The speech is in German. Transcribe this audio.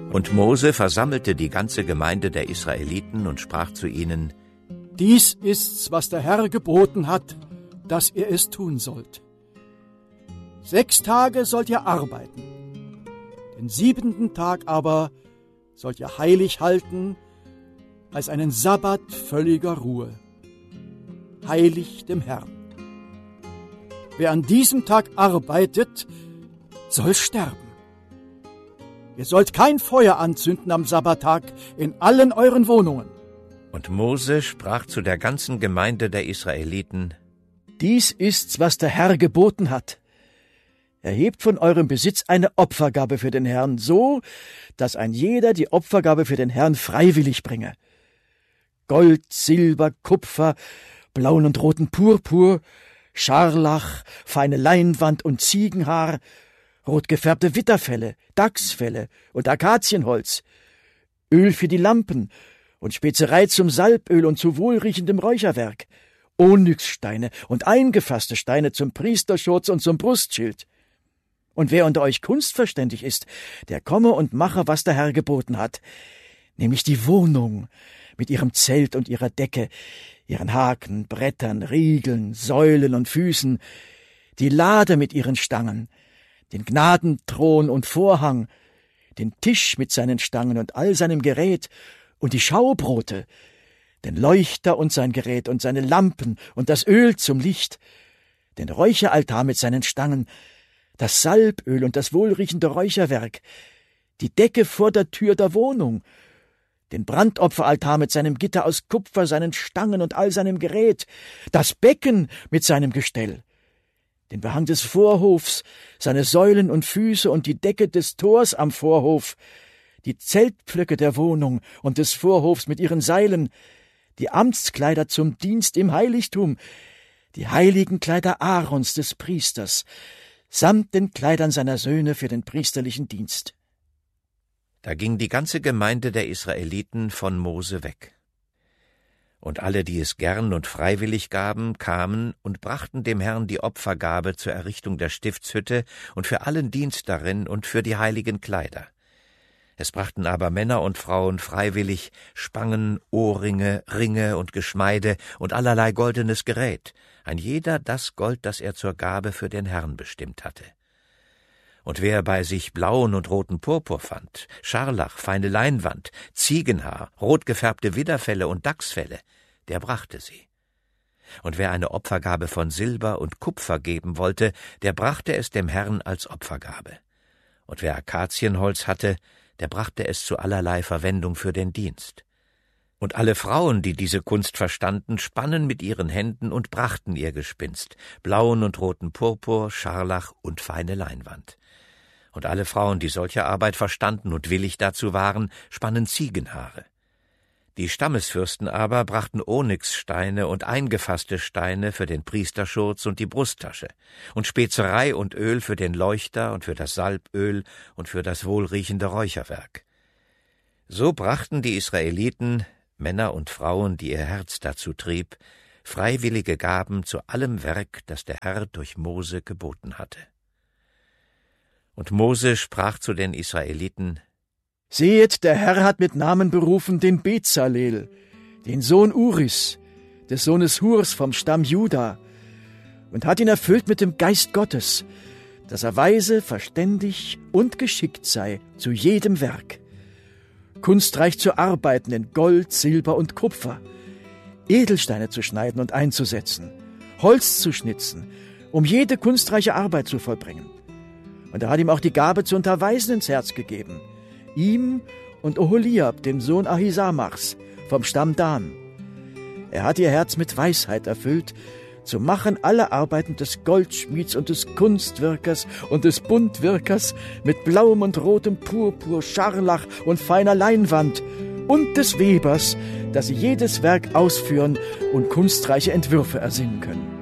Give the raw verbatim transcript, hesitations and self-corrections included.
Und Mose versammelte die ganze Gemeinde der Israeliten und sprach zu ihnen: Dies ist's, was der Herr geboten hat, dass ihr es tun sollt. Sechs Tage sollt ihr arbeiten, den siebenten Tag aber sollt ihr heilig halten, als einen Sabbat völliger Ruhe, heilig dem Herrn. Wer an diesem Tag arbeitet, soll sterben. Ihr sollt kein Feuer anzünden am Sabbattag in allen euren Wohnungen. Und Mose sprach zu der ganzen Gemeinde der Israeliten: Dies ist's, was der Herr geboten hat. Erhebt von eurem Besitz eine Opfergabe für den Herrn, so, dass ein jeder die Opfergabe für den Herrn freiwillig bringe. Gold, Silber, Kupfer, blauen und roten Purpur, Scharlach, feine Leinwand und Ziegenhaar, rot gefärbte Witterfelle, Dachsfelle und Akazienholz, Öl für die Lampen und Spezerei zum Salböl und zu wohlriechendem Räucherwerk, Onyxsteine und eingefasste Steine zum Priesterschurz und zum Brustschild. Und wer unter euch kunstverständig ist, der komme und mache, was der Herr geboten hat, nämlich die Wohnung mit ihrem Zelt und ihrer Decke, ihren Haken, Brettern, Riegeln, Säulen und Füßen, die Lade mit ihren Stangen, den Gnadenthron und Vorhang, den Tisch mit seinen Stangen und all seinem Gerät und die Schaubrote, den Leuchter und sein Gerät und seine Lampen und das Öl zum Licht, den Räucheraltar mit seinen Stangen, das Salböl und das wohlriechende Räucherwerk, die Decke vor der Tür der Wohnung, den Brandopferaltar mit seinem Gitter aus Kupfer, seinen Stangen und all seinem Gerät, das Becken mit seinem Gestell, den Behang des Vorhofs, seine Säulen und Füße und die Decke des Tors am Vorhof, die Zeltpflöcke der Wohnung und des Vorhofs mit ihren Seilen, die Amtskleider zum Dienst im Heiligtum, die heiligen Kleider Aarons des Priesters, samt den Kleidern seiner Söhne für den priesterlichen Dienst. Da ging die ganze Gemeinde der Israeliten von Mose weg. Und alle, die es gern und freiwillig gaben, kamen und brachten dem Herrn die Opfergabe zur Errichtung der Stiftshütte und für allen Dienst darin und für die heiligen Kleider. Es brachten aber Männer und Frauen freiwillig Spangen, Ohrringe, Ringe und Geschmeide und allerlei goldenes Gerät, ein jeder das Gold, das er zur Gabe für den Herrn bestimmt hatte. Und wer bei sich blauen und roten Purpur fand, Scharlach, feine Leinwand, Ziegenhaar, rot gefärbte Widderfelle und Dachsfelle, der brachte sie. Und wer eine Opfergabe von Silber und Kupfer geben wollte, der brachte es dem Herrn als Opfergabe. Und wer Akazienholz hatte, der brachte es zu allerlei Verwendung für den Dienst. Und alle Frauen, die diese Kunst verstanden, spannen mit ihren Händen und brachten ihr Gespinst, blauen und roten Purpur, Scharlach und feine Leinwand. Und alle Frauen, die solche Arbeit verstanden und willig dazu waren, spannen Ziegenhaare. Die Stammesfürsten aber brachten Onyxsteine und eingefasste Steine für den Priesterschurz und die Brusttasche und Spezerei und Öl für den Leuchter und für das Salböl und für das wohlriechende Räucherwerk. So brachten die Israeliten, Männer und Frauen, die ihr Herz dazu trieb, freiwillige Gaben zu allem Werk, das der Herr durch Mose geboten hatte. Und Mose sprach zu den Israeliten: Sehet, der Herr hat mit Namen berufen den Bezalel, den Sohn Uris, des Sohnes Hurs vom Stamm Juda, und hat ihn erfüllt mit dem Geist Gottes, dass er weise, verständig und geschickt sei zu jedem Werk, kunstreich zu arbeiten in Gold, Silber und Kupfer, Edelsteine zu schneiden und einzusetzen, Holz zu schnitzen, um jede kunstreiche Arbeit zu vollbringen. Und er hat ihm auch die Gabe zu unterweisen ins Herz gegeben, ihm und Oholiab, dem Sohn Ahisamachs, vom Stamm Dan. Er hat ihr Herz mit Weisheit erfüllt, zu machen alle Arbeiten des Goldschmieds und des Kunstwirkers und des Buntwirkers mit blauem und rotem Purpur, Scharlach und feiner Leinwand und des Webers, dass sie jedes Werk ausführen und kunstreiche Entwürfe ersinnen können.